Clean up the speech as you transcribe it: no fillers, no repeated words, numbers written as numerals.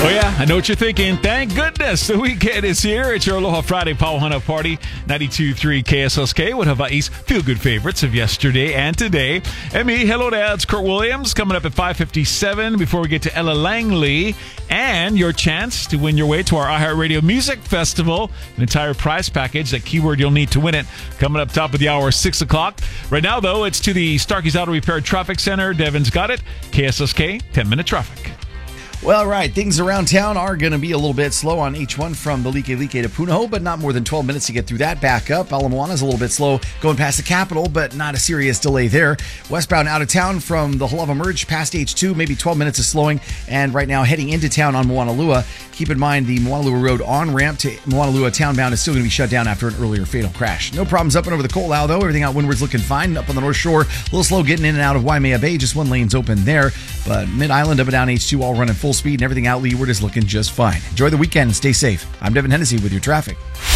Oh, yeah, I know what you're thinking. Thank goodness the weekend is here. It's your Aloha Friday Pauhana Party, 92.3 KSLK with Hawaii's feel-good favorites of yesterday and today. And me, hello there, it's Kurt Williams, coming up at 5:57 before we get to Ella Langley. And your chance to win your way to our iHeartRadio Music Festival, an entire prize package, that keyword you'll need to win it, coming up top of the hour, 6 o'clock. Right now, though, it's to the Starkey's Auto Repair Traffic Center. Devin's got it. KSLK, 10-minute traffic. Well, right, things around town are going to be a little bit slow on H1 from the Like to Punahou, but not more than 12 minutes to get through that. Back up. Ala Moana is a little bit slow going past the Capitol, but not a serious delay there. Westbound out of town from the Halawa Merge past H2, maybe 12 minutes of slowing. And right now heading into town on Moanalua. Keep in mind the Moanalua Road on-ramp to Moanalua townbound is still going to be shut down after an earlier fatal crash. No problems up and over the Ko'olau, though. Everything out windward's looking fine. Up on the North Shore, a little slow getting in and out of Waimea Bay. Just one lane's open there. But Mid-Island up and down H2 all running full speed, and everything out leeward is looking just fine. Enjoy the weekend and stay safe. I'm Devin Hennessy with your traffic.